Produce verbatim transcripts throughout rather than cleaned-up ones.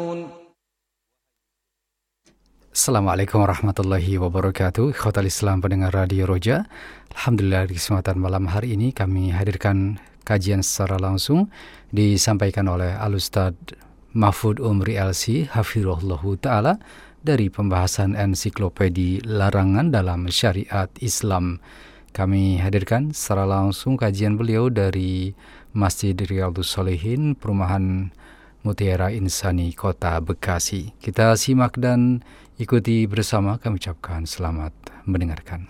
Assalamualaikum warahmatullahi wabarakatuh. Ikhwatal Islam pendengar Radio Roja. Alhamdulillah di kesempatan malam hari ini kami hadirkan kajian secara langsung disampaikan oleh Al-Ustaz Mahfud Umri L C Hafirullahu Ta'ala dari pembahasan ensiklopedi larangan dalam syariat Islam. Kami hadirkan secara langsung kajian beliau dari Masjid Riyadhus Shalihin, Perumahan Mutiara Insani, Kota Bekasi. Kita simak dan ikuti bersama, kami ucapkan selamat mendengarkan.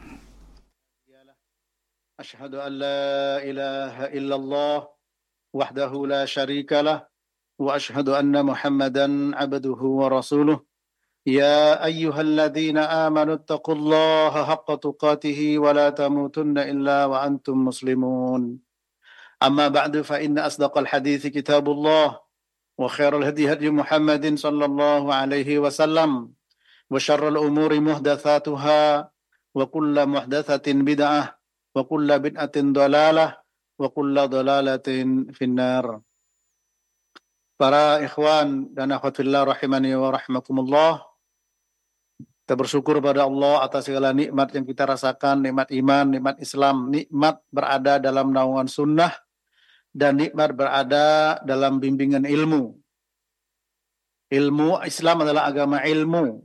Asyhadu an la ilaha illallah wahdahu la syarika lah wa asyhadu anna Muhammadan abduhu wa rasuluh. Ya ayyuhalladzina amanu taqullaha haqqa tuqatih wa la tamutunna illa wa antum muslimun. Amma ba'du fa inna asdaqal hadithi kitabullah wa khairal hadi hadi Muhammadin sallallahu alaihi wasallam. Wa syarrul umuri muhdatsatuha wa kullu muhdatsatin bid'ah wa kullu bid'atin dhalalah wa kullu dhalalatin finnar. Para ikhwan dan akhwat fillah rahimani wa rahimakumullah, kita bersyukur pada Allah atas segala nikmat yang kita rasakan, nikmat iman, nikmat Islam, nikmat berada dalam naungan sunnah, dan nikmat berada dalam bimbingan ilmu. Ilmu Islam adalah agama ilmu.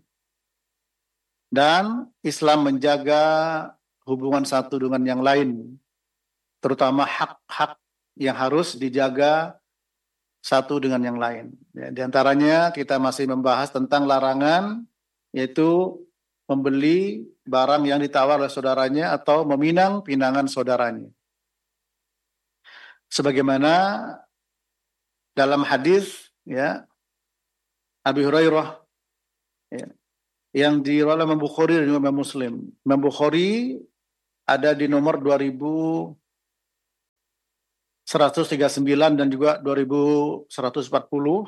Dan Islam menjaga hubungan satu dengan yang lain, terutama hak-hak yang harus dijaga satu dengan yang lain. Ya, di antaranya kita masih membahas tentang larangan, yaitu membeli barang yang ditawar oleh saudaranya atau meminang pinangan saudaranya. Sebagaimana dalam hadis ya Abi Hurairah ya, yang diriwayatkan oleh Imam Bukhari dan Imam Muslim. Imam Bukhari ada di nomor dua ribu seratus tiga puluh sembilan dan juga dua ribu seratus empat puluh.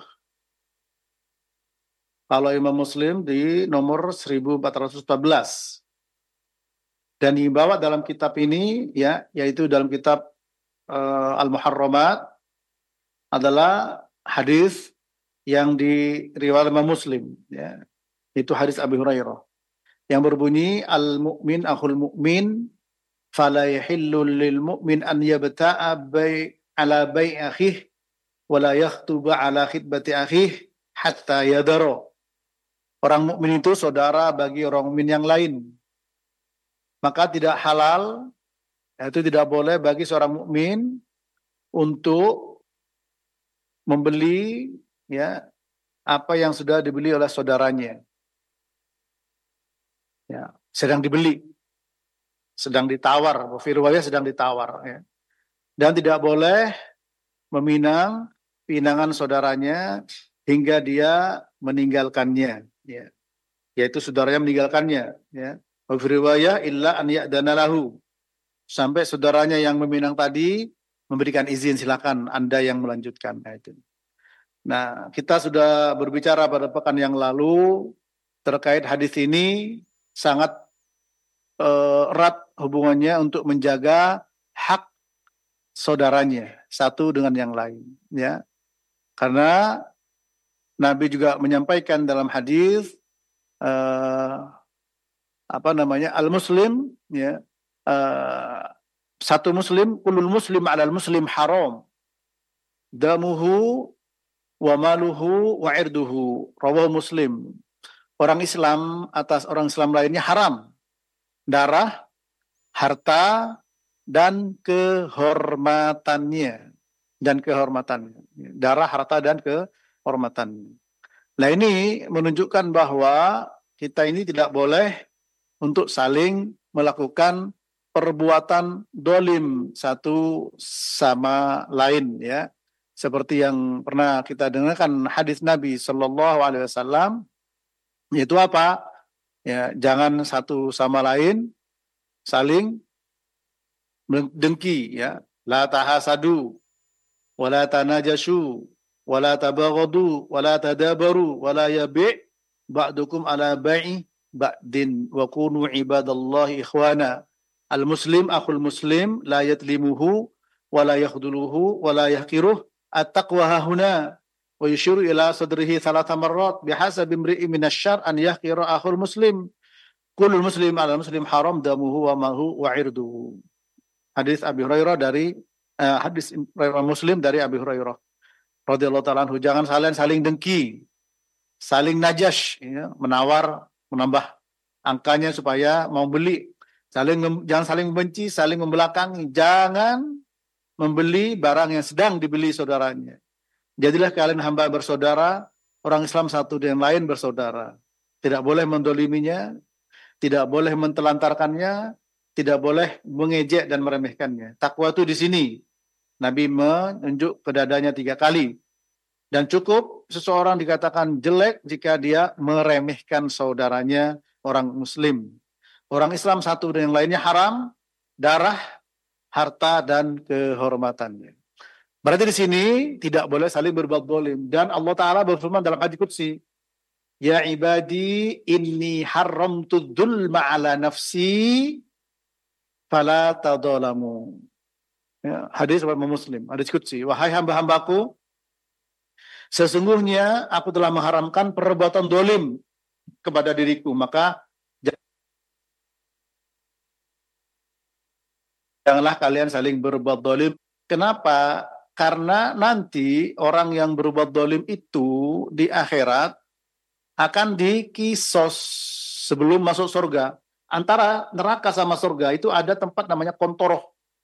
Kalau Imam Muslim di nomor seribu empat ratus empat belas. Dan dibawa dalam kitab ini ya, yaitu dalam kitab uh, Al-Muharramat, adalah hadis yang diriwayatkan Imam Muslim ya. Itu hadis Abi Hurairah yang berbunyi, al-mu'min akhul mu'min fala yahillu lil mu'min an yabta'a bai' ala bai' akhih wa la yakhtuba ala khitbati akhih hatta yadara. Orang mukmin itu saudara bagi orang mukmin yang lain. Maka tidak halal, itu tidak boleh bagi seorang mukmin untuk membeli ya apa yang sudah dibeli oleh saudaranya. Ya, sedang dibeli, sedang ditawar, firwaya sedang ditawar. Ya. Dan tidak boleh meminang pinangan saudaranya hingga dia meninggalkannya. Ya. Yaitu saudaranya meninggalkannya. Ya. Firwaya illa an ya'dana lahu. Sampai saudaranya yang meminang tadi memberikan izin, silakan Anda yang melanjutkan. Nah, itu. Nah, kita sudah berbicara pada pekan yang lalu terkait hadis ini. Sangat uh, erat hubungannya untuk menjaga hak saudaranya satu dengan yang lain, ya. Karena Nabi juga menyampaikan dalam hadis uh, apa namanya al-muslim, ya, uh, satu muslim, kullul muslim 'alal muslim haram, damuhu wa maluhu wa irduhu, rawahu Muslim. Orang Islam atas orang Islam lainnya haram. Darah, harta, dan kehormatannya. Dan kehormatannya. Darah, harta, dan kehormatannya. Nah, ini menunjukkan bahwa kita ini tidak boleh untuk saling melakukan perbuatan dolim satu sama lain, ya. Seperti yang pernah kita dengarkan hadis Nabi Shallallahu Alaihi Wasallam. Itu apa? Ya, jangan satu sama lain saling dengki, ya. La tahasadu, wala tanajashu, wala tabaghadu, wala tadabaru, wala yabi' ba'dukum ala bai'i ba'din wa kunu ibadallahi ikhwana. Al-muslim akhul muslim la yatlimuhu wala yakhduluhu wala yahqiruh. At-taqwa hahuna wa yushiru ila sadrihi thalatha marrat bihasabi imri'in minasyarr an yahqira akhul muslim. Kullul muslim ala muslim haram damuhu wa mahu wa irduhu. Hadis Abi Hurairah dari uh, hadis Muslim dari Abi Hurairah radhiyallahu ta'ala anhu. Jangan saling saling dengki, saling najash, ya, menawar, menambah angkanya supaya mau beli. Saling jangan saling membenci, saling membelakangi. Jangan membeli barang yang sedang dibeli saudaranya. Jadilah kalian hamba bersaudara, orang Islam satu dengan lain bersaudara. Tidak boleh mendoliminya, tidak boleh mentelantarkannya, tidak boleh mengejek dan meremehkannya. Takwa itu di sini. Nabi menunjuk ke dadanya tiga kali. Dan cukup seseorang dikatakan jelek jika dia meremehkan saudaranya orang Muslim. Orang Islam satu dan yang lainnya haram, darah, harta, dan kehormatannya. Berarti di sini tidak boleh saling berbuat zalim. Dan Allah Ta'ala berfirman dalam hadits qudsi, ya ibadi inni haramtu dzulma ala nafsi fala tadzalamu. Ya, hadis riwayat Muslim, hadis qudsi. Wahai hamba-hambaku, sesungguhnya aku telah mengharamkan perbuatan zalim kepada diriku, maka janganlah kalian saling berbuat zalim. Kenapa? Karena nanti orang yang berbuat zalim itu di akhirat akan dikisos sebelum masuk surga. Antara neraka sama surga itu ada tempat namanya kontoroh.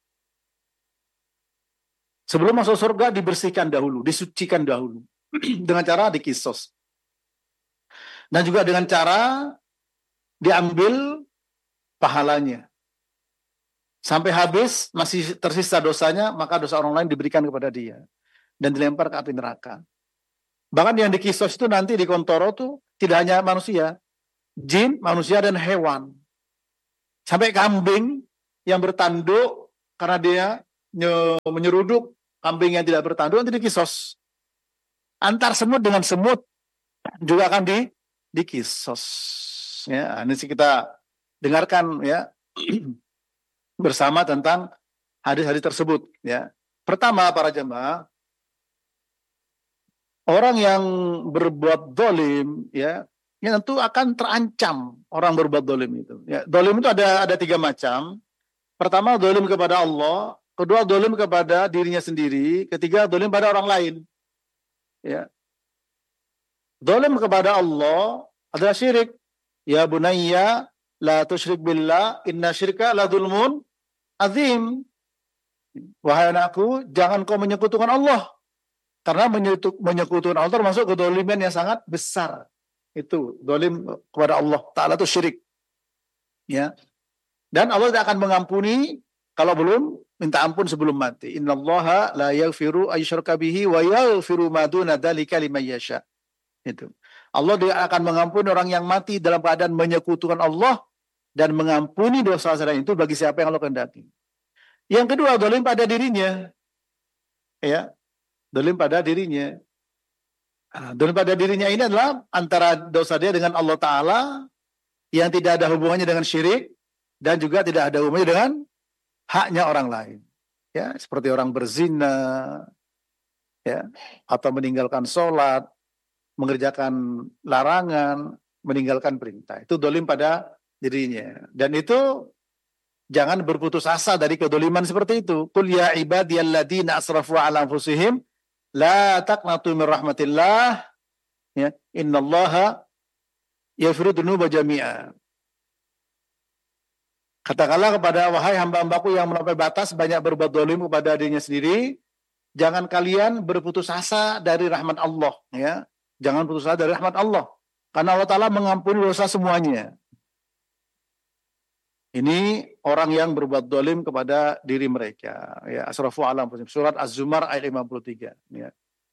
Sebelum masuk surga dibersihkan dahulu, disucikan dahulu. Dengan cara dikisos. Dan juga dengan cara diambil pahalanya. Sampai habis, masih tersisa dosanya, maka dosa orang lain diberikan kepada dia. Dan dilempar ke api neraka. Bahkan yang dikisos itu nanti di kontoro itu tidak hanya manusia, jin, manusia, dan hewan. Sampai kambing yang bertanduk karena dia menyeruduk kambing yang tidak bertanduk nanti dikisos. Antar semut dengan semut juga akan di dikisos. Ya, ini sih kita dengarkan ya bersama tentang hadis-hadis tersebut. Ya, pertama para jemaah, orang yang berbuat zalim, ya, ini tentu akan terancam orang berbuat zalim itu. Ya, zalim itu ada ada tiga macam. Pertama, zalim kepada Allah. Kedua, zalim kepada dirinya sendiri. Ketiga, zalim pada orang lain. Ya, zalim kepada Allah adalah syirik. Ya bunayya la tusyrik billah inna syirka la dzulmun azim. Wahai anakku, jangan kau menyekutukan Allah. Karena menyekutukan Allah termasuk kedzaliman yang sangat besar. Itu zalim kepada Allah Ta'ala itu syirik. Ya. Dan Allah tidak akan mengampuni kalau belum minta ampun sebelum mati. Innallaha la yaghfiru ayyushraka bihi wa yaghfiru ma duna dzalika liman yasha. Itu. Allah dia akan mengampuni orang yang mati dalam keadaan menyekutukan Allah dan mengampuni dosa selain itu bagi siapa yang Allah kehendaki. Yang kedua, zalim pada dirinya. Ya. Zalim pada dirinya. Zalim pada dirinya ini adalah antara dosa dia dengan Allah Ta'ala yang tidak ada hubungannya dengan syirik dan juga tidak ada hubungannya dengan haknya orang lain. Ya, seperti orang berzina, ya, atau meninggalkan sholat, mengerjakan larangan, meninggalkan perintah. Itu zalim pada dirinya. Dan itu jangan berputus asa dari kedoliman seperti itu. Qul ya ibadiyalladzina asrafu ala anfusihim la taqnatu min rahmatillah, ya, innallaha yaghfiru dzunuba jami'a. Katakanlah kepada wahai hamba-hambaku yang melampaui batas banyak berbuat zalim kepada dirinya sendiri, jangan kalian berputus asa dari rahmat Allah, ya. Jangan putus asa dari rahmat Allah. Karena Allah Ta'ala mengampuni dosa semuanya. Ini orang yang berbuat zalim kepada diri mereka. Ya, asrafu ala anfusihim. Surat Az-Zumar ayat lima puluh tiga. Ya.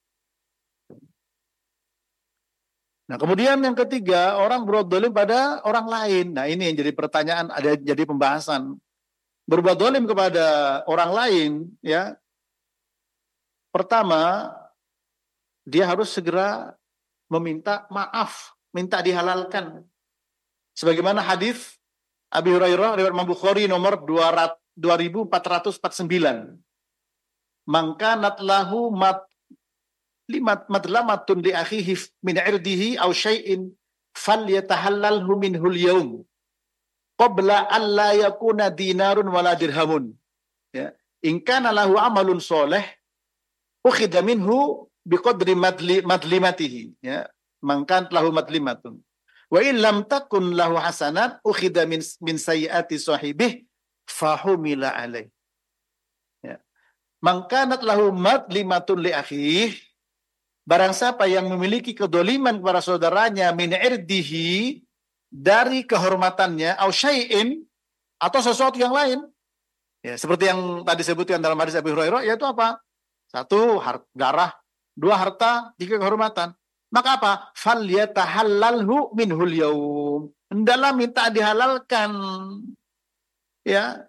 Nah, kemudian yang ketiga, orang berbuat zalim pada orang lain. Nah, ini yang jadi pertanyaan, ada jadi pembahasan. Berbuat zalim kepada orang lain, ya. Pertama, dia harus segera meminta maaf, minta dihalalkan. Sebagaimana hadis Abi Hurairah riwayat Imam Bukhari nomor dua ribu empat ratus empat puluh sembilan. Maka natlahu mat limat madlamatun li akhihi min irdihi aw syai'in falyatahallalhu minhul yaum qabla an la yakuna dinarun wala dirhamun. Ya. In kana lahu amalun soleh ukhidha minhu biqadri madli, madlimatihi. Ya. Mangkan lahu madlimatun. Wa in lam takun lahu hasanat ukhidha min, min sayyiati sahibih fahumila alaih. Ya. Mangkanat lahu madlimatun li akhih. Barang siapa yang memiliki kedoliman kepada saudaranya min irdihi dari kehormatannya au syai'in atau sesuatu yang lain. Ya, seperti yang tadi sebutkan dalam hadis Abu Hurairah, yaitu apa? Satu, harta, darah. Dua, harta. Tiga, kehormatan. Maka apa? Falyatahallalhu minhul yaum. Hendaklah minta dihalalkan. Ya.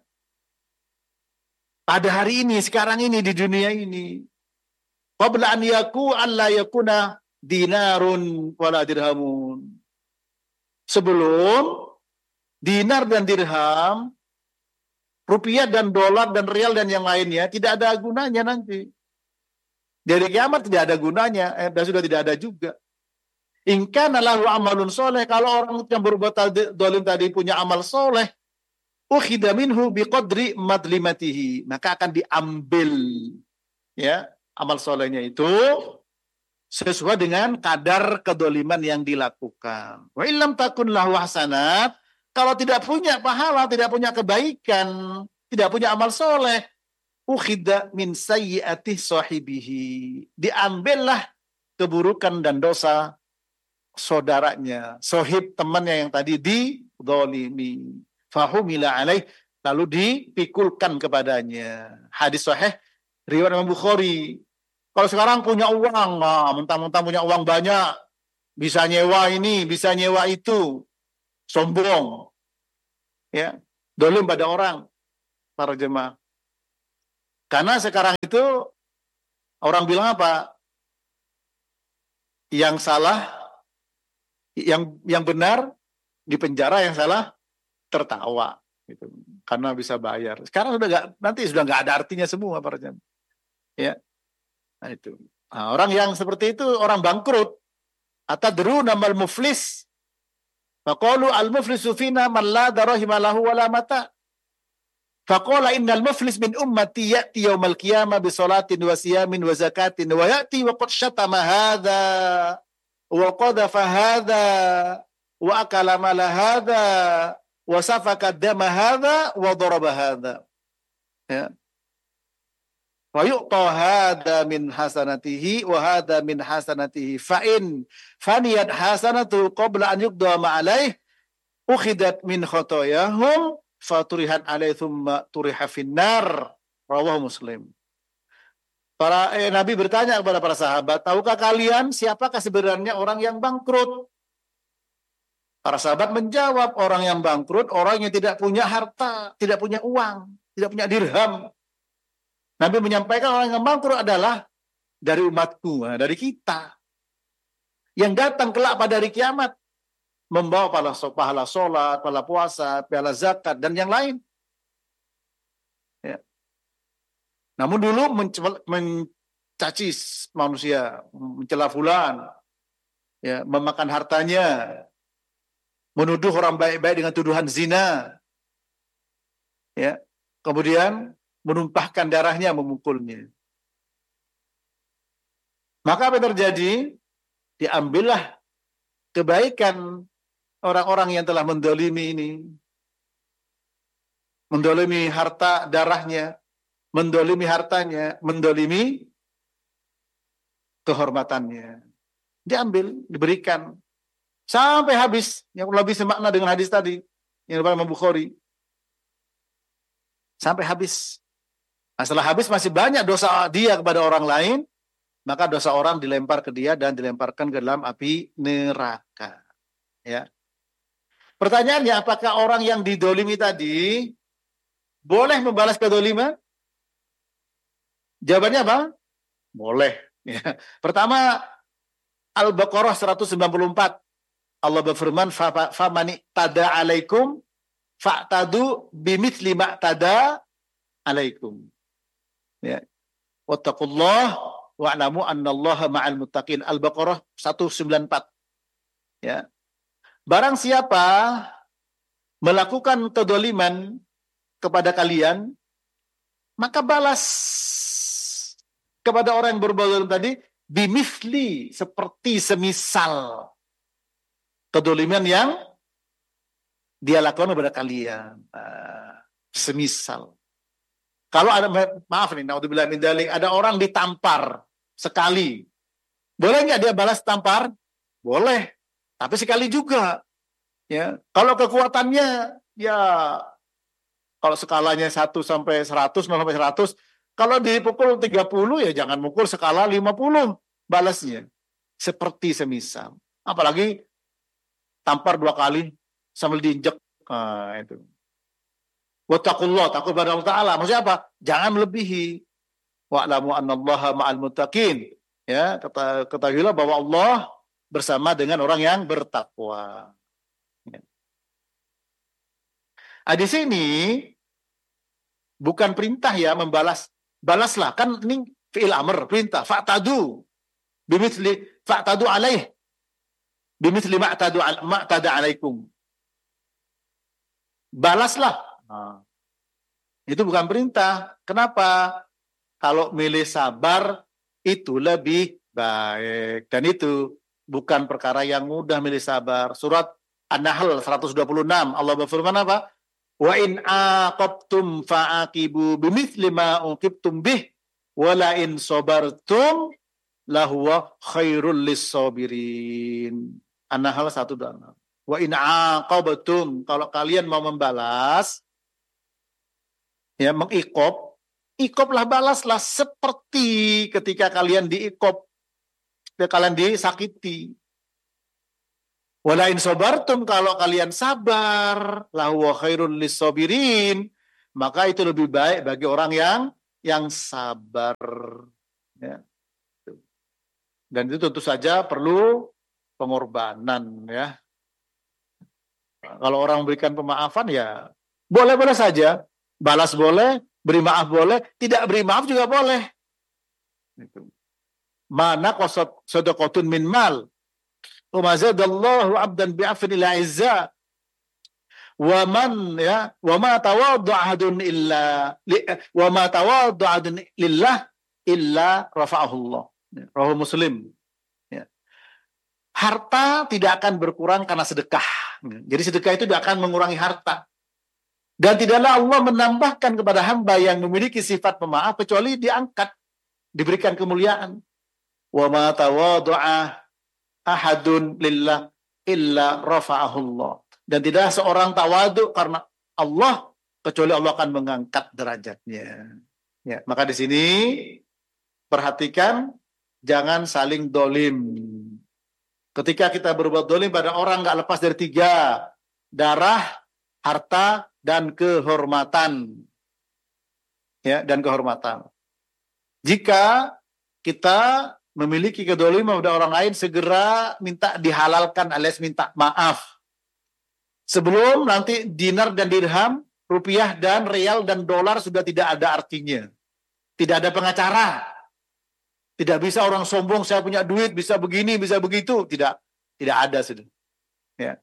Pada hari ini, sekarang ini, di dunia ini. Qabla an yaku an la yakuna dinarun wala dirhamun. Sebelum dinar dan dirham, rupiah dan dolar dan rial dan yang lainnya tidak ada gunanya nanti. Dari kiamat tidak ada gunanya, eh, dan sudah tidak ada juga. In kana lahu amalun soleh, kalau orang yang berbuat dolim tadi punya amal soleh, ukhidha minhu biqadri madlimatihi, maka akan diambil, ya, amal solehnya itu sesuai dengan kadar kedoliman yang dilakukan. Wa illam takun lahu hasanat, kalau tidak punya pahala, tidak punya kebaikan, tidak punya amal soleh, ukhidha min sayyiati sahibihi, diambillah keburukan dan dosa saudaranya, sohib temannya yang tadi didolimi, fahumila alaih, lalu dipikulkan kepadanya. Hadis sahih riwayat Imam Bukhari. Kalau sekarang punya uang, nah, mentang-mentang punya uang banyak, bisa nyewa ini, bisa nyewa itu, sombong, ya, dolim pada orang, para jemaah. Karena sekarang itu orang bilang apa? Yang salah, yang yang benar di penjara, yang salah tertawa, gitu. Karena bisa bayar. Sekarang sudah nggak, nanti sudah nggak ada artinya semua, para jemaah. Ya. Nah, itu. Nah, orang yang seperti itu orang bangkrut. Atadruna mal muflis? Faqalu al muflisu fina man la darahima lahu wala mata. Faqala innal muflis min ummati ya'ti yaumal qiyamah bi salatin wa siyamin wa zakatin wa ya'ti wa qad syatama hadza wa qadhafa hadza wa akala mala hadza wa safaka dama hadza wa daraba hadza. Ya. Wa yu'ta hadza min hasanatihi wa hadza min hasanatihi fa in faniyat hasanatu qabla an yuqda ma alaih ukhidat min khotoyahum faturihat alaih thumma turiha finnar. Rawahu Muslim. Para eh, Nabi bertanya kepada para sahabat, tahukah kalian siapakah sebenarnya orang yang bangkrut? Para sahabat menjawab, orang yang bangkrut orang yang tidak punya harta, tidak punya uang, tidak punya dirham. Nabi menyampaikan orang yang bangkrut adalah dari umatku, dari kita. Yang datang kelak pada hari kiamat, membawa pahala, pahala sholat, pahala puasa, pahala zakat, dan yang lain. Ya. Namun dulu mencaci manusia, mencela fulan, ya, memakan hartanya, menuduh orang baik-baik dengan tuduhan zina, ya, kemudian menumpahkan darahnya, memukulnya. Maka apa yang terjadi? Diambillah kebaikan orang-orang yang telah mendolimi ini. Mendolimi harta darahnya, mendolimi hartanya, mendolimi kehormatannya. Diambil, diberikan. Sampai habis, yang lebih semakna dengan hadis tadi, yang diriwayatkan Imam Bukhari. Sampai habis. Nah, setelah habis masih banyak dosa dia kepada orang lain, maka dosa orang dilempar ke dia dan dilemparkan ke dalam api neraka. Ya. Pertanyaannya, apakah orang yang didolimi tadi boleh membalas kedoliman? Jawabannya apa? Boleh. Ya. Pertama, Al-Baqarah seratus sembilan puluh empat. Allah berfirman, "Famani tada alaikum fa'tadu bimithli ma'tada alaikum." Ya. Wattaqullah wa'lamu annallaha ma'al muttaqin. Al-Baqarah seratus sembilan puluh empat. Ya. Barang siapa melakukan kedoliman kepada kalian, maka balas kepada orang yang berbuat zalim tadi bimithli, seperti semisal kedoliman yang dia lakukan kepada kalian. Uh, semisal. Kalau ada, maaf nih, naudzubillah min dzalik, ada orang ditampar sekali, boleh nggak dia balas tampar? Boleh, tapi sekali juga. Ya, kalau kekuatannya, ya, kalau skalanya satu sampai seratus, nol sampai seratus, kalau dipukul tiga puluh, ya jangan mukul skala lima puluh balasnya. Seperti semisal. Apalagi tampar dua kali sambil diinjek. Nah, itu. Wattaqullah, takut pada Allah Ta'ala. Maksudnya apa? Jangan melebihi. Wa'lamu annallaha ma'al muttaqin. Ya, kata, ketahuilah bahwa Allah bersama dengan orang yang bertakwa. Ya. Nah, di sini bukan perintah ya membalas. Balaslah, kan ini fi'il amr, perintah. Fa'tadu bimithli fa'tadu alaih bimithli ma'tadu ma'tada alaikum. Balaslah. Nah, itu bukan perintah. Kenapa? Kalau milih sabar itu lebih baik. Dan itu bukan perkara yang mudah, milih sabar. Surat An-Nahl seratus dua puluh enam, Allah berfirman apa? Wa in aqabtum fa'aqibu bimithli ma uqibtum bih wa la in sabartum lahuwa khairul lis-sabirin. An-Nahl seratus dua puluh enam. Wa in aqabtum, kalau kalian mau membalas, ya, mengikop, ikoplah, balaslah seperti ketika kalian diikop, ketika kalian disakiti. Wala in sabartum, kalau kalian sabar, lahu khairun lis-sabirin, maka itu lebih baik bagi orang yang yang sabar. Ya. Dan itu tentu saja perlu pengorbanan, ya. Kalau orang memberikan pemaafan, ya boleh-boleh saja. Balas boleh, beri maaf boleh, tidak beri maaf juga boleh. Mana qasad sadaqatun min mal wa ma zadallahu 'abdan bi'afin ila izza wa man ya wa ma tawaddu ahadun illa wa ma tawaddu ahadun lillah illa rafa'ahu Allah. Rawahu Muslim. Ya. Harta tidak akan berkurang karena sedekah. Jadi sedekah itu tidak akan mengurangi harta. Dan tidaklah Allah menambahkan kepada hamba yang memiliki sifat pemaaf kecuali diangkat, diberikan kemuliaan. Wa ma tawaddu'a ahadun lillah illa rafa'ahu Allah. Dan tidak seorang tawadu karena Allah kecuali Allah akan mengangkat derajatnya. Ya, maka di sini perhatikan jangan saling dolim. Ketika kita berbuat dolim pada orang, nggak lepas dari tiga: darah, harta, dan kehormatan. Ya, dan kehormatan. Jika kita memiliki kedoliman pada orang lain, segera minta dihalalkan alias minta maaf. Sebelum nanti dinar dan dirham, rupiah dan real dan dolar sudah tidak ada artinya. Tidak ada pengacara. Tidak bisa orang sombong, saya punya duit, bisa begini, bisa begitu. Tidak, tidak ada sudah. Ya.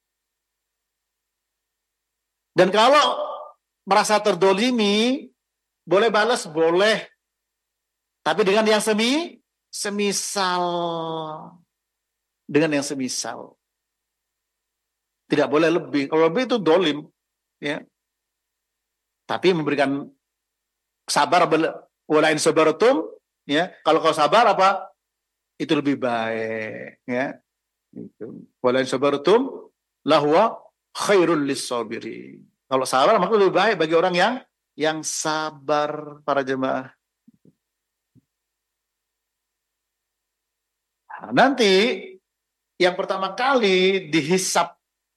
Dan kalau merasa terdolimi, boleh balas, boleh. Tapi dengan yang semi, semisal. Dengan yang semisal. Tidak boleh lebih. Kalau lebih itu dolim. Ya. Tapi memberikan sabar, walain sabaratum, ya. Kalau kau sabar apa? Itu lebih baik. Ya. Itu. Walain sabaratum, lahwa khairul lis-sabirin. Kalau sabar maka lebih baik bagi orang yang yang sabar, para jemaah. Nah, nanti yang pertama kali dihisap,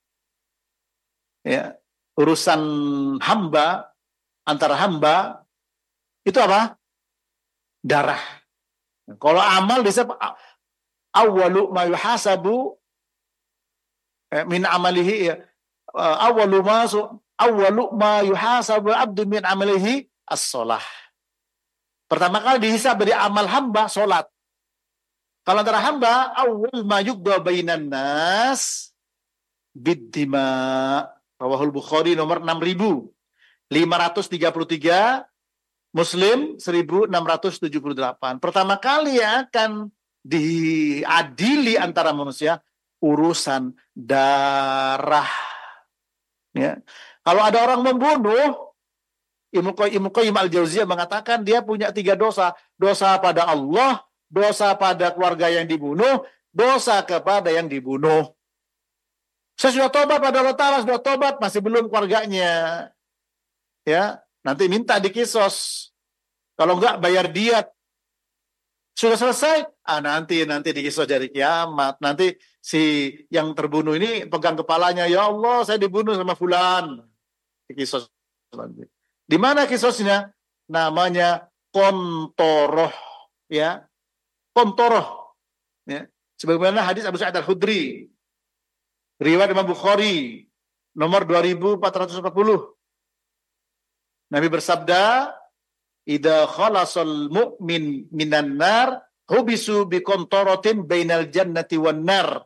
ya, urusan hamba antara hamba itu apa? Darah. Kalau amal disebut awwalu ma yuhasabu min amalihi, ya. Awwalu ma awwalu ma yuhasabu abdu min amalihi as-shalah. Pertama kali dihisab dari amal hamba, sholat. Kalau antara hamba, awal ma yugda bainan nas biddima. Rawahul Bukhari nomor enam ribu lima ratus tiga puluh tiga, Muslim seribu enam ratus tujuh puluh delapan. Pertama kali yang akan diadili antara manusia urusan darah. Ya. Kalau ada orang membunuh, Ibnu Qayyim al-Jauziyah mengatakan dia punya tiga dosa. Dosa pada Allah, dosa pada keluarga yang dibunuh, dosa kepada yang dibunuh. Saya sudah tobat pada Allah Ta'ala, sudah tobat, masih belum keluarganya. Ya, nanti minta dikisos. Kalau enggak bayar diat. Sudah selesai, ah nanti nanti dikisos dari kiamat. Nanti si yang terbunuh ini pegang kepalanya, ya Allah, saya dibunuh sama fulan. Dikisos nanti. Di mana kisosnya? Namanya kontoroh, ya. Kontoroh. Ya. Sebagaimana hadis Abu Sa'id Al-Khudri. Riwayat Imam Bukhari nomor dua ribu empat ratus empat puluh. Nabi bersabda, "Idza khalasal mu'min minan nar, hubisu bi kontorotin bainal jannati wan nar.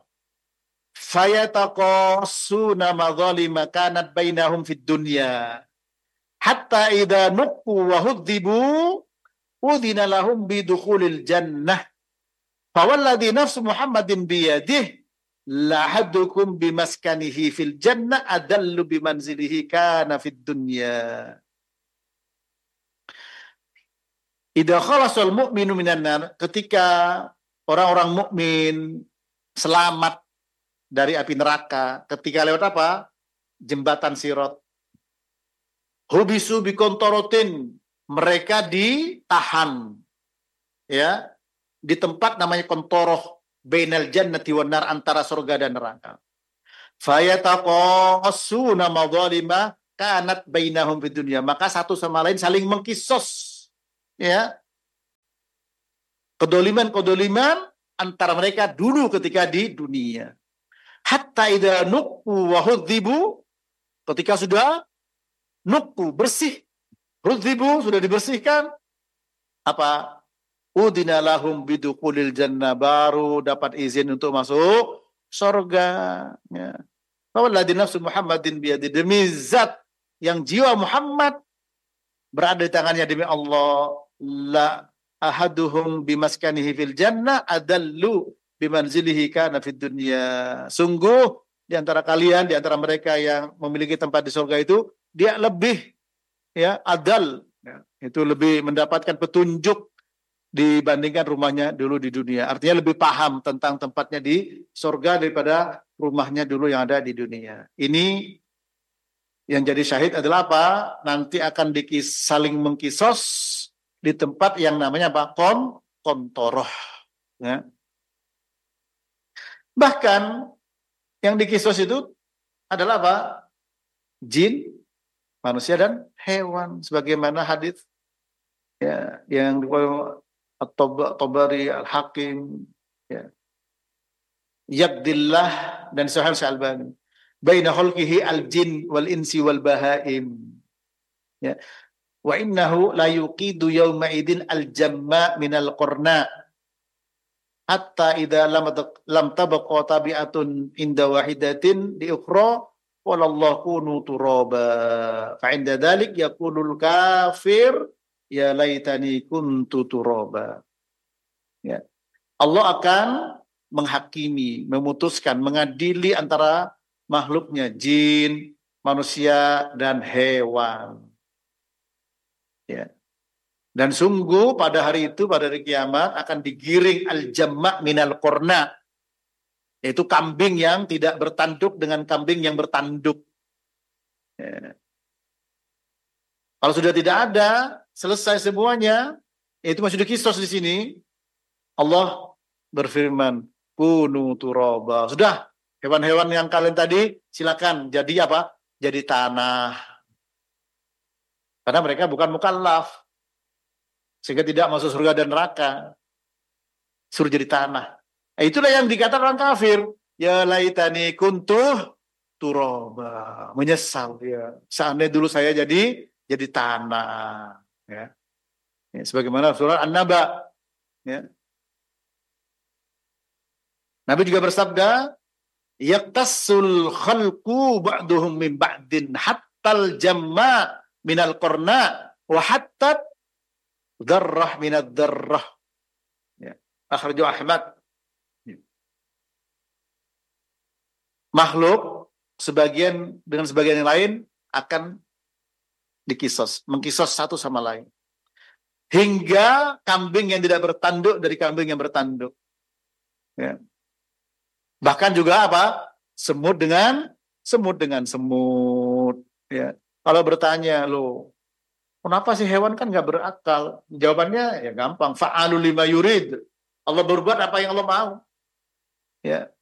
Fayataqassuna madhalima kanat bainahum fid dunya. Hatta idza nuqqu wa hudzibu, udhina lahum bidukhulil jannah. Fawalladhi nafsu Muhammadin biyadihi, lahadukum bimaskanihi fil jannah adallu bimanzilihi kana fid dunya." Idza khalasal mu'minu minan nar, ketika orang-orang mukmin selamat dari api neraka, ketika lewat apa? Jembatan Sirat. Hubisu bikontorotin, mereka ditahan, ya, di tempat namanya kontoroh, bainal jannati wan nar, antara surga dan neraka. Fayataqassuna madhalima kanat bainahum fid dunya, maka satu sama lain saling mengkisos, ya, kedoliman-kedoliman antara mereka dulu ketika di dunia. Hatta idza nuqqu wa hudzibu, ketika sudah nuqqu, bersih, hudzibu, sudah dibersihkan, apa? Udina lahum bidukhulil jannah, baru dapat izin untuk masuk surga. Ya. Walladzi nafsu Muhammadin biyadi, demi zat yang jiwa Muhammad berada di tangannya, demi Allah, la ahaduhum bimaskanihi fil jannah adallu bimanzilihi kana fid dunya. Sungguh di antara kalian, di antara mereka yang memiliki tempat di surga itu, dia lebih, ya, adal, ya, itu lebih mendapatkan petunjuk dibandingkan rumahnya dulu di dunia. Artinya lebih paham tentang tempatnya di surga daripada rumahnya dulu yang ada di dunia. Ini yang jadi syahid adalah apa? Nanti akan dikis, saling mengkisos di tempat yang namanya apa? Kon, kontoroh. Ya. Bahkan yang dikisos itu adalah apa? Jin, manusia, dan hewan. Sebagaimana hadis, ya, yang At-Tabari, Al-Hakim, ya, Yabdillah, dan Sahih Al-Albani, baina khalqihi al-jin wal insi wal bahaim, ya, wa innahu la yuqidu yawma idin al-jamma min al-qurna hatta idza lam lam tabqa tabi'atun inda wahidatin di ukhra walallahu kunu turaba fa inda dzalik yaqulul kafir ya laitani kuntu turaba. Ya. Allah akan menghakimi, memutuskan, mengadili antara makhluknya, jin, manusia, dan hewan. Ya. Dan sungguh pada hari itu, pada hari kiamat, akan digiring al-jamma' minal qurna, yaitu kambing yang tidak bertanduk dengan kambing yang bertanduk. Ya. Kalau sudah tidak ada, selesai semuanya, yaitu masih dikisos di sini, Allah berfirman, kunu turaba. Sudah, hewan-hewan yang kalian tadi, silakan jadi apa? Jadi tanah. Karena mereka bukan mukallaf, sehingga tidak masuk surga dan neraka. Suruh jadi tanah. Nah, itulah yang dikatakan orang kafir. Ya laitani kuntu turaba. Menyesal ya. Seandainya dulu saya jadi jadi tanah. Ya. Ya, sebagaimana surah An-Naba. Ya. Nabi juga bersabda, yaktasul khalqu ba'duhum min ba'din hattal jamma minal qarna wa hatta dzarrah minad dzarrah. Ya. Akhrajahu Ahmad. Ya. Makhluk sebagian dengan sebagian yang lain akan dikisos, mengkisos satu sama lain. Hingga kambing yang tidak bertanduk dari kambing yang bertanduk. Ya. Bahkan juga apa? Semut dengan semut dengan semut. Ya. Kalau bertanya, lo, kenapa sih hewan kan nggak berakal? Jawabannya ya gampang. Fa'alu lima yurid. Allah berbuat apa yang Allah mau. Ya.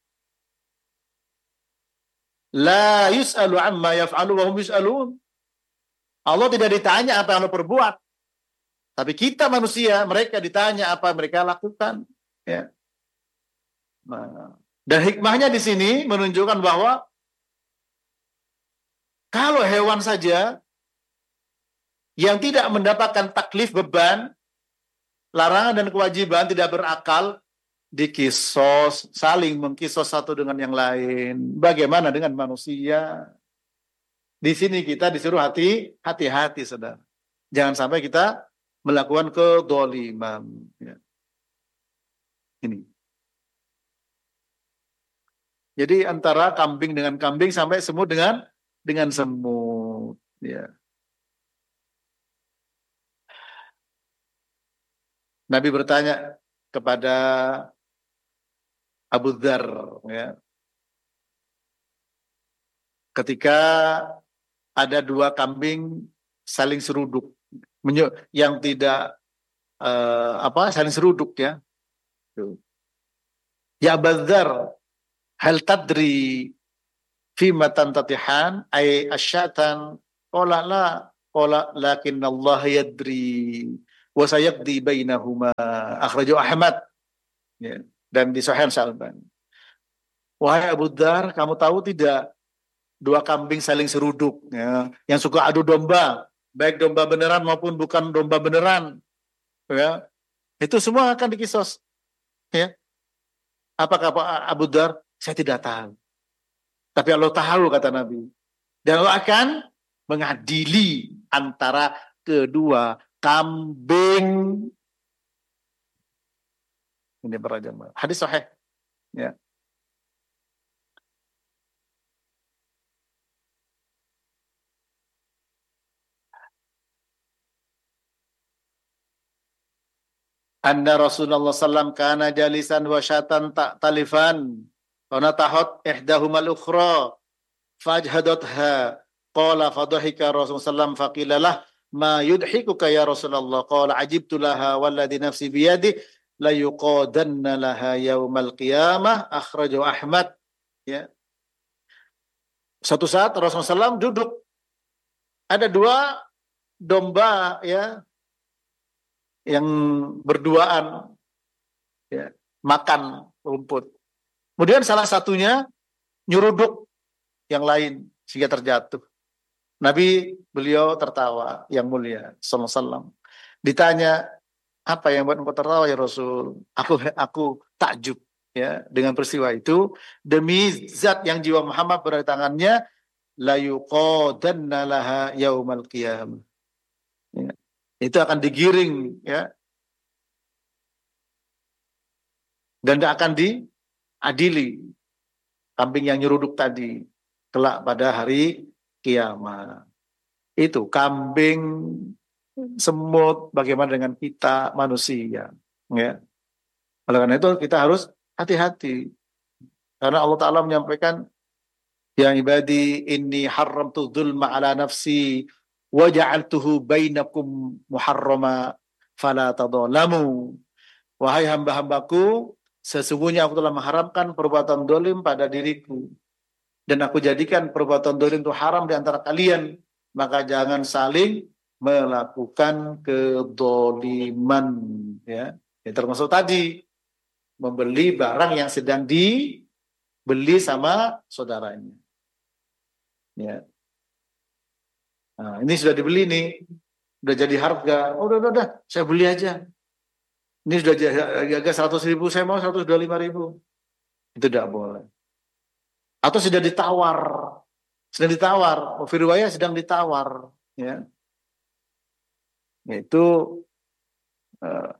La yus'alu amma yaf'alu wa hum yus'alun. Allah tidak ditanya apa yang Allah perbuat. Tapi kita manusia, mereka ditanya apa mereka lakukan. Ya. Nah, dan hikmahnya di sini menunjukkan bahwa kalau hewan saja yang tidak mendapatkan taklif beban, larangan dan kewajiban, tidak berakal, dikisos, saling mengkisos satu dengan yang lain. Bagaimana dengan manusia? Di sini kita disuruh hati, hati-hati, saudara. Jangan sampai kita melakukan kedoliman. Ya. Ini. Jadi antara kambing dengan kambing sampai semut dengan dengan semut. Ya. Nabi bertanya kepada Abu Dzar, ya, ketika ada dua kambing saling seruduk, yang tidak uh, apa saling seruduk, ya. Ya Abu Dzar, hal tadri fi matan tatihan ay asyatan? Qala la, qala lakin Allah yadri wa sayaqdi bainahuma. Akhrajahu Ahmad. Ya. Dan di Sahih Al-Albani. Wahai Abu Dzar, kamu tahu tidak dua kambing saling seruduk, ya, yang suka adu domba, baik domba beneran maupun bukan domba beneran, ya, itu semua akan dikisos. Ya. Apakah Abu Dzar? Saya tidak tahu. Tapi Allah tahu, kata Nabi. Dan Allah akan mengadili antara kedua kambing. Ini para jemaah. Hadis sahih. Ya. Anna Rasulullah sallallahu alaihi wasallam kana jalisan wa syatan tak talifan. Karena tahot ihdahumal ukhra fajhadatha. Qala fadhahika Rasulullah sallallahu alaihi wasallam faqilalah ma yudhikuka ya Rasulullah. Qala ajibtu laha walladhi nafsi biyadi la yuqadanna laha yaumal qiyamah. Akhrajahu Ahmad. Ya. Suatu saat Rasulullah sallallahu alaihi wasallam duduk. Ada dua domba, ya, yang berduaan, ya, makan rumput. Kemudian salah satunya nyuruduk yang lain sehingga terjatuh. Nabi beliau tertawa, yang mulia sallallahu alaihi wasallam. Ditanya, apa yang buat engkau tertawa ya Rasul? Aku aku takjub, ya, dengan peristiwa itu. Demi zat yang jiwa Muhammad berada di tangannya, la yuqadanna laha yaumal qiyamah. Ya. Itu akan digiring, ya, dan tidak akan diadili kambing yang nyeruduk tadi kelak pada hari kiamat. Itu kambing, semut, bagaimana dengan kita manusia, ya. Oleh karena itu kita harus hati-hati, karena Allah Ta'ala menyampaikan, ya ibadi inni haramtu dzulma ala nafsi wa ja'altuhu bainakum muharrama fala tadzalamu. Wahai hamba-hambaku, sesungguhnya aku telah mengharamkan perbuatan dolim pada diriku, dan aku jadikan perbuatan dolim itu haram di antara kalian, maka jangan saling melakukan kedoliman, ya. Ya, termasuk tadi membeli barang yang sedang dibeli sama saudaranya, ya. Nah, ini sudah dibeli nih, udah jadi harga, oh, udah, udah, udah, saya beli aja. Ini sudah harga seratus ribu, saya mau seratus dua puluh lima ribu. Itu tidak boleh. Atau sudah ditawar, sedang ditawar, fi riwayah sedang ditawar, ya. Itu uh,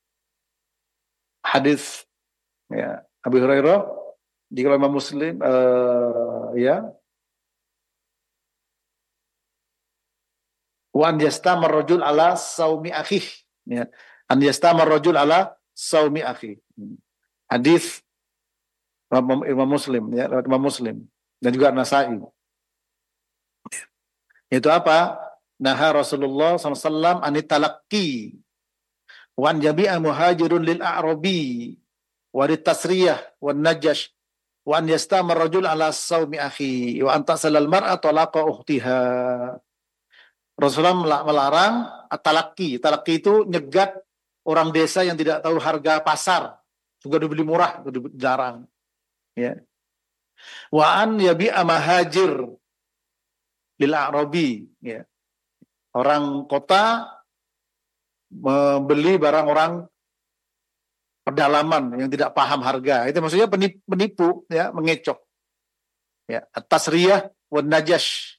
hadis ya Abu Hurairah di Imam Muslim, uh, ya. Wa an yastamar rajul ala saumi akhih, ya. An yastamar rajul ala saumi akhih. Hadis Imam Muslim, ya, Imam Muslim dan juga Nasai. Itu apa? Naha Rasulullah sallallahu alaihi wasallam anit talaqqi wa an yabi'a muhajirun lil a'rabi wa lit tasriyah wan najash wa an yastamar rajul ala saumi akhi wa an tasalal mar'a talaqa ukhtiha. Rasulullah melarang at-talaqqi. Talaqqi itu nyegat orang desa yang tidak tahu harga pasar, juga dibeli murah, itu jarang. Ya. Wa an yabi'a mahajir lil a'rabi, ya. Orang kota membeli barang orang pedalaman yang tidak paham harga. Itu maksudnya penipu, penipu ya, mengecoh. Ya, at-tasriyah wan najash.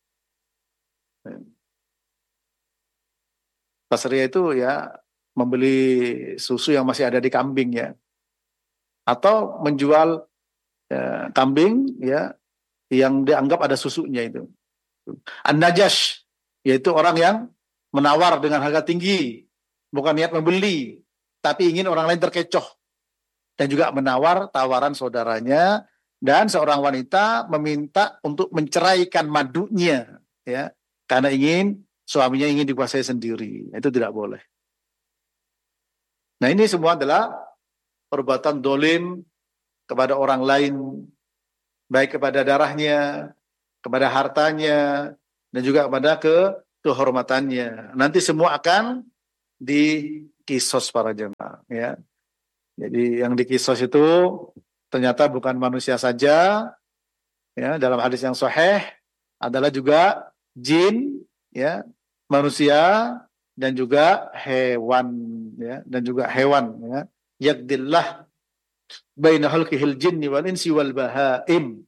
Tasriyah itu ya membeli susu yang masih ada di kambing, ya. Atau menjual ya, kambing ya yang dianggap ada susunya itu. An-najash yaitu orang yang menawar dengan harga tinggi, bukan niat membeli, tapi ingin orang lain terkecoh. Dan juga menawar tawaran saudaranya, dan seorang wanita meminta untuk menceraikan madunya, ya, karena ingin suaminya ingin dikuasai sendiri. Itu tidak boleh. Nah, ini semua adalah perbuatan dolim kepada orang lain, baik kepada darahnya, kepada hartanya, dan juga kepada ke kehormatannya. Nanti semua akan dikisos para jemaah, ya. Jadi yang dikisos itu ternyata bukan manusia saja, ya. Dalam hadis yang sahih adalah juga jin, ya, manusia dan juga hewan, ya, dan juga hewan, ya. Yaqdillah baina khalqihil jinni wal insi wal bahaim.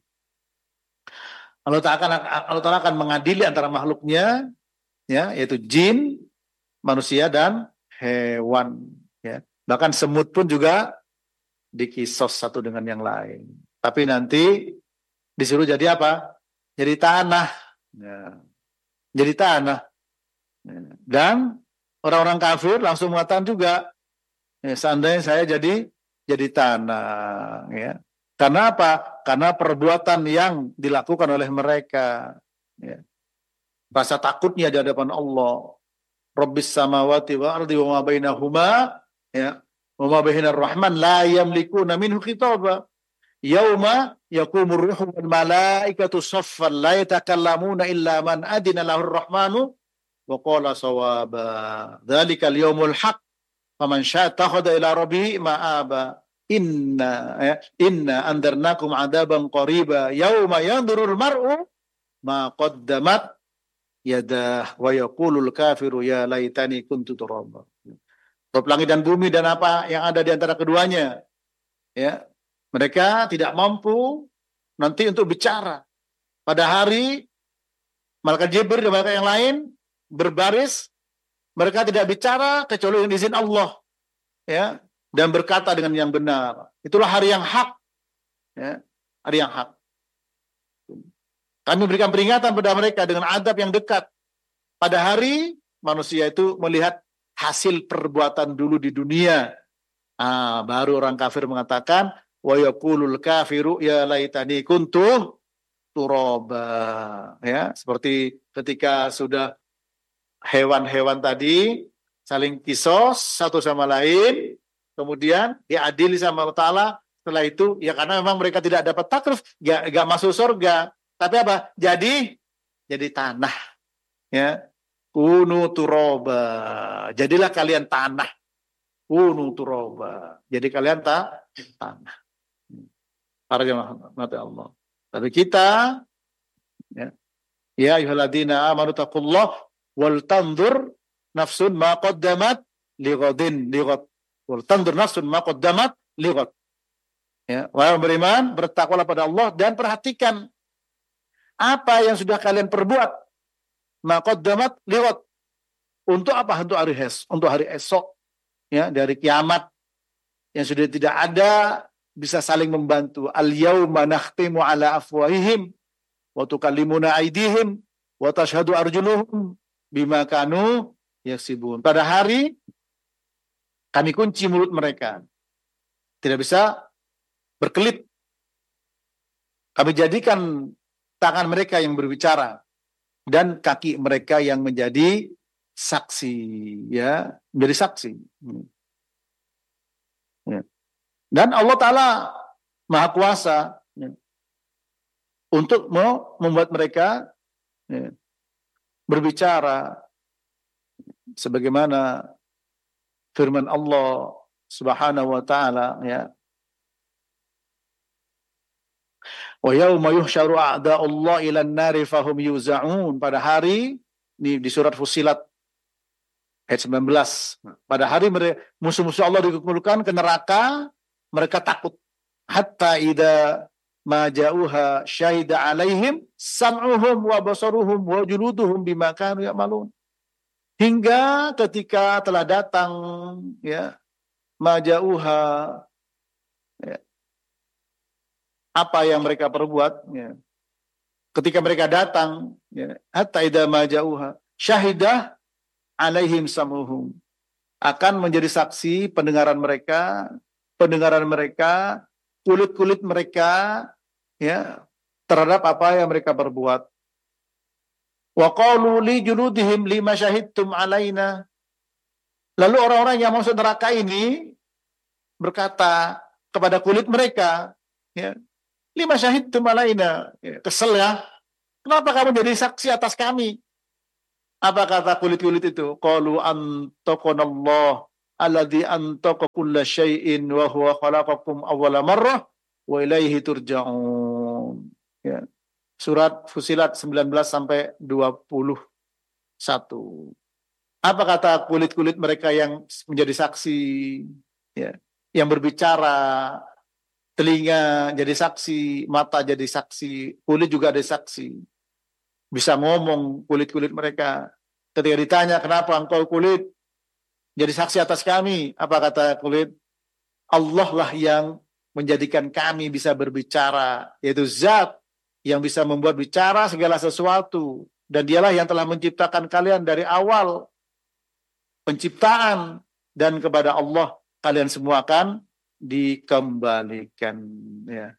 Allah Ta'ala akan, Allah Ta'ala akan mengadili antara makhluknya, ya, yaitu jin, manusia, dan hewan. Ya. Bahkan semut pun juga dikisos satu dengan yang lain. Tapi nanti disuruh jadi apa? Jadi tanah. Ya. Jadi tanah. Ya. Dan orang-orang kafir langsung mengatakan juga, ya, seandainya saya jadi jadi tanah. Ya. Karena apa? Karena perbuatan yang dilakukan oleh mereka, ya. Rasa takutnya di hadapan Allah. Rabbis samawati wa ardi wa ma bainahuma, ya, wa ma bainar rahman la yamlikuna minhu khitaba. Yauma yaqumur ruhu wal malaikatu saffan la yatakallamuna illa man adina lahur rahmanu wa qala sawaba. Dzalikal yaumul haq. Faman syaa takhadha ila rabbihi ma'aba. Inna ya, inna andarnakum adaban qariba yauma yanzurul mar'u ma qaddamat yadah wa yaqulul kafiru ya laitani kuntu turaba. Rob langit dan bumi dan apa yang ada di antara keduanya, ya, mereka tidak mampu nanti untuk bicara pada hari malaikat Jibril dan malaikat yang lain berbaris, mereka tidak bicara kecuali dengan izin Allah, ya, dan berkata dengan yang benar. Itulah hari yang hak, ya, hari yang hak. Kami berikan peringatan pada mereka dengan adab yang dekat. Pada hari manusia itu melihat hasil perbuatan dulu di dunia. Ah, baru orang kafir mengatakan, wa yaqulul kafiru ya laitani kuntu turaba. Ya, seperti ketika sudah hewan-hewan tadi saling kisos satu sama lain, kemudian diadili sama Allah Ta'ala. Setelah itu, ya karena memang mereka tidak dapat takrif, gak, gak masuk surga. Tapi apa? Jadi, jadi tanah. Ya, kunu turoba. Jadilah kalian tanah. Kunu turoba. Jadi kalian tak tanah. Para jemaah Allah. Tapi kita, ya, ya ayyuhalladzina amanu taqullah wal tanzur nafsun ma qaddamat lighadin lighad. Wal tandur nafsun ma qaddamat lighad. Ya, wahai beriman, bertakwalah pada Allah dan perhatikan apa yang sudah kalian perbuat. Ma qaddamat lighad. Untuk apa? Untuk hari es, untuk hari esok, ya, dari kiamat yang sudah tidak ada, bisa saling membantu. Al-yauma nakhtimu ala afwahihim wa tukallimuna aydihim wa tashhadu arjuluhum bima kanu yaksibun. Pada hari kami kunci mulut mereka, tidak bisa berkelit. Kami jadikan tangan mereka yang berbicara dan kaki mereka yang menjadi saksi, ya, menjadi saksi. Ya. Dan Allah Ta'ala Maha Kuasa, ya, untuk mau membuat mereka, ya, berbicara sebagaimana firman Allah Subhanahu wa Ta'ala, ya, wa yauma yuhsyaru a'da'ullah ilan nari fahum yuza'un. Pada hari ini di surat Fussilat ayat sembilan belas, pada hari musuh-musuh Allah dikumpulkan ke neraka, mereka takut. Hatta idza ma ja'uha syahida alaihim sam'uhum wa basaruhum wa juluduhum bima kanu ya'malun. Hingga ketika telah datang, ya, ma ja'uha, ya, apa yang mereka perbuat, ya. Ketika mereka datang, ya, hatta idza ma ja'uha syahidah alaihim samuhum, akan menjadi saksi pendengaran mereka, pendengaran mereka, kulit-kulit mereka, ya, terhadap apa yang mereka perbuat. Wa qalu li juludihim lima syahidtum alaina. Lalu orang-orang yang masuk neraka ini berkata kepada kulit mereka, ya, lima syahidtum alaina, ya, kesel ya, kenapa kamu jadi saksi atas kami? Apa kata kulit-kulit itu? Qalu antaqanallah alladzi antaqa kulla syai'in wa huwa khalaqakum awwala marrah wa ilaihi turja'un. Ya. Surat Fussilat sembilan belas sampai dua puluh satu. Apa kata kulit-kulit mereka yang menjadi saksi, ya, yang berbicara, telinga jadi saksi, mata jadi saksi, kulit juga ada saksi. Bisa ngomong kulit-kulit mereka. Ketika ditanya, kenapa engkau kulit jadi saksi atas kami? Apa kata kulit? Allah lah yang menjadikan kami bisa berbicara, yaitu zat yang bisa membuat bicara segala sesuatu. Dan dialah yang telah menciptakan kalian dari awal penciptaan. Dan kepada Allah kalian semua akan dikembalikan. Ya.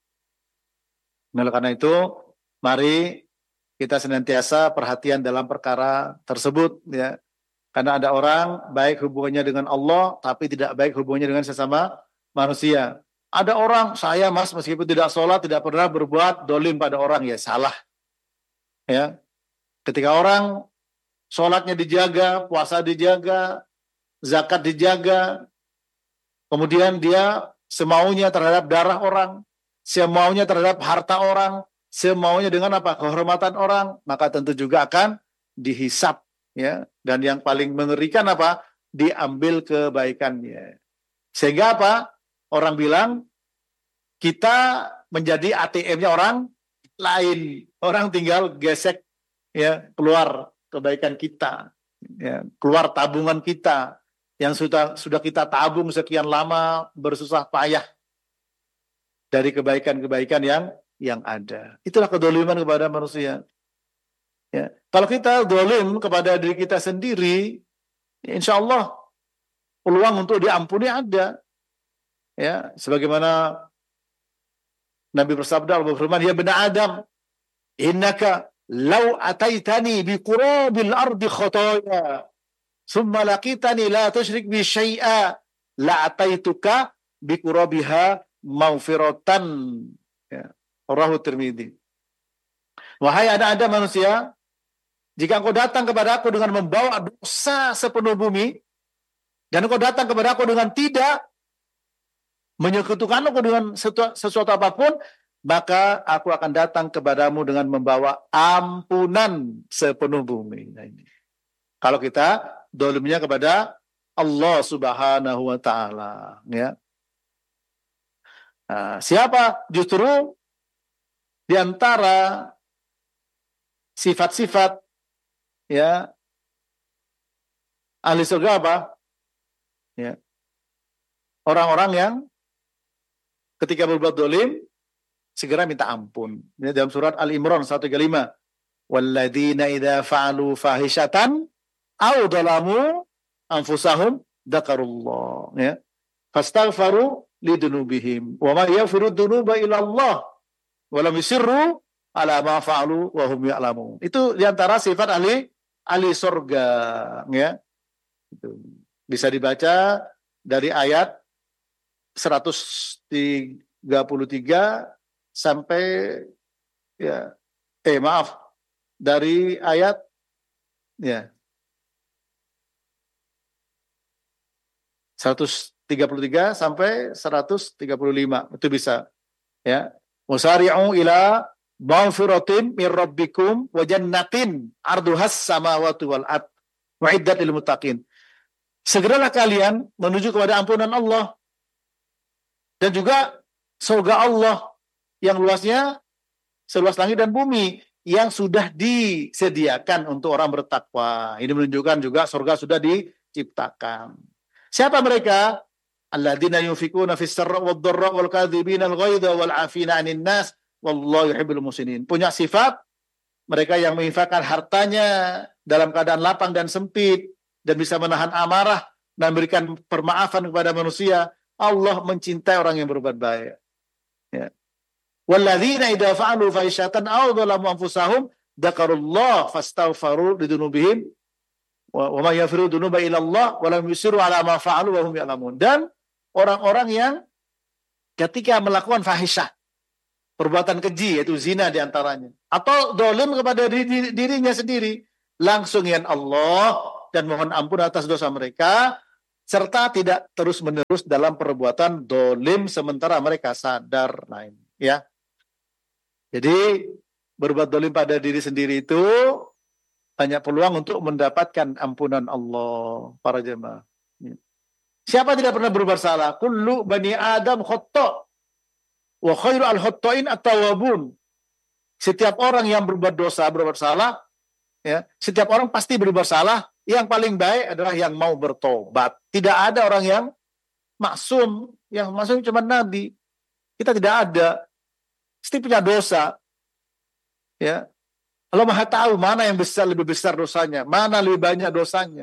Nah, karena itu, mari kita senantiasa perhatian dalam perkara tersebut, ya. Karena ada orang baik hubungannya dengan Allah, tapi tidak baik hubungannya dengan sesama manusia. Ada orang, saya mas meskipun tidak sholat, tidak pernah berbuat dolim pada orang, ya salah. Ya. Ketika orang sholatnya dijaga, puasa dijaga, zakat dijaga, kemudian dia semaunya terhadap darah orang, semaunya terhadap harta orang, semaunya dengan apa? Kehormatan orang, maka tentu juga akan dihisap, ya. Dan yang paling mengerikan apa? Diambil kebaikannya. Sehingga apa? Orang bilang kita menjadi A T M-nya orang lain. Orang tinggal gesek, ya, keluar kebaikan kita, ya, keluar tabungan kita yang sudah sudah kita tabung sekian lama bersusah payah dari kebaikan-kebaikan yang yang ada. Itulah kedoliman kepada manusia. Ya. Kalau kita dolim kepada diri kita sendiri, ya insya Allah peluang untuk diampuni ada. Ya, sebagaimana Nabi bersabda, Allah berfirman, ya bani Adam, innaka law ataitani bi qurabil ardi khotoya, summa laqitani la tusyrik bi syai'a, la ataituka bi qurabiha maghfiratan. Ya. Rawahu Tirmidzi. Wahai anak-anak manusia, jika engkau datang kepada aku dengan membawa dosa sepenuh bumi, dan engkau datang kepada aku dengan tidak menyekutukan aku dengan sesuatu, sesuatu apapun, maka aku akan datang kepadamu dengan membawa ampunan sepenuh bumi. Nah, ini. Kalau kita dolimnya kepada Allah Subhanahu wa Ta'ala, ya. Nah, siapa justru di antara sifat-sifat ya ahli surga apa? Ya. Orang-orang yang ketika berbuat dolim segera minta ampun. Ini dalam surat Al-Imran seratus tiga puluh lima. Walladzina idza fa'alu fahishatan aw dzalamu anfusahum dzakarullah, ya. Fastaghfaru lidunubihim wa ma yaghfiru dzunuba illa Allah wa lam yusirru ala ma fa'alu wa hum ya'lamun. Itu diantara sifat ahli ahli surga, ya. Itu bisa dibaca dari ayat seratus tiga puluh tiga sampai ya eh maaf dari ayat ya seratus tiga puluh tiga sampai seratus tiga puluh lima, itu bisa, ya. Musari'u ila maghfiratin mir rabbikum wa jannatin arduhas samawati wal ard wa'iddat lil muttaqin. Segeralah kalian menuju kepada ampunan Allah dan juga surga Allah yang luasnya seluas langit dan bumi, yang sudah disediakan untuk orang bertakwa. Ini menunjukkan juga surga sudah diciptakan. Siapa mereka? Alladzina yunfikuna fis sarra wad dharra wal kadzibina al ghaidha wal 'afina 'anil nas wallahu yuhibbul muhsinin. Punya sifat mereka yang menginfakkan hartanya dalam keadaan lapang dan sempit dan bisa menahan amarah dan memberikan permaafan kepada manusia. Allah mencintai orang yang berbuat baik. Ya. Walladzina idza fa'alu fahishatan aw dzalamu anfusahum dzakarullah fastaghfaru lidzunubihim wa ma yaghfiru dzunuba illa Allah wa lam yusiru ala ma fa'alu wa hum ya'lamun. Dan orang-orang yang ketika melakukan fahisyah, perbuatan keji yaitu zina diantaranya, atau dolim kepada diri, dirinya sendiri, langsung ya Allah dan mohon ampun atas dosa mereka, serta tidak terus-menerus dalam perbuatan dolim sementara mereka sadar. Lain, ya. Jadi berbuat dolim pada diri sendiri itu banyak peluang untuk mendapatkan ampunan Allah, para jemaah. Siapa tidak pernah berbuat salah? Kullu bani Adam khata' wa khairu al-khata'in at-tawwabun. Setiap orang yang berbuat dosa, berbuat salah, ya, setiap orang pasti berbuat salah. Yang paling baik adalah yang mau bertobat. Tidak ada orang yang maksum, yang maksum cuma Nabi. Kita tidak ada. Pasti punya dosa. Ya. Allah Maha tahu mana yang besar, lebih besar dosanya, mana lebih banyak dosanya.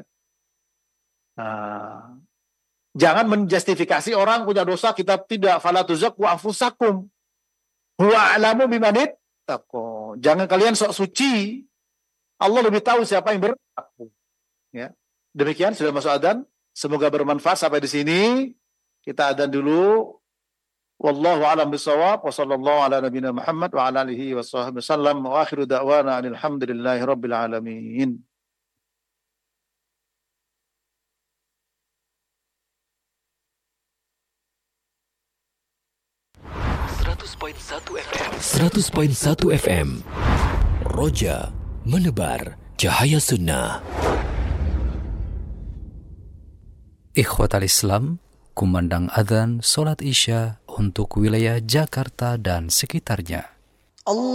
Nah, jangan menjustifikasi orang punya dosa, kita tidak. Fala tuzakku anfusakum huwa a'lamu bimanit taqwa. Jangan kalian sok suci. Allah lebih tahu siapa yang bertakwa. Ya. Demikian sudah masuk adzan. Semoga bermanfaat sampai di sini. Kita adzan dulu. Wallahu a'lam bishawab. Wa sallallahu ala nabiyina Muhammad wa ala alihi wa sahbihi wasallam. Wa akhiru da'wana alhamdulillahi rabbil alamin. seratus koma satu F M Roja menebar cahaya sunnah. Ikhwatal Islam, kumandang adzan solat Isya untuk wilayah Jakarta dan sekitarnya. Allah